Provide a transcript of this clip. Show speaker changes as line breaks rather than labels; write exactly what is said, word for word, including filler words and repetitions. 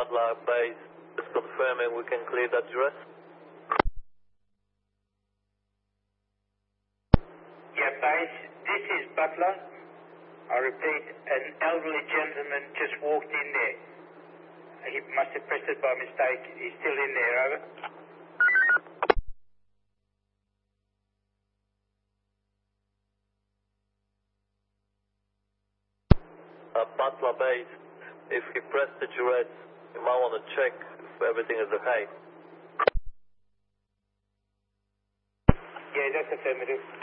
Butler base, just confirming we can clear that dress.
Yeah, base, this is Butler. I repeat, an elderly gentleman just walked in there. He must have pressed it by mistake. He's still in there, over.
Uh, Butler base, if he pressed the duress, you might want to check if everything is okay.
Yeah, that's affirmative.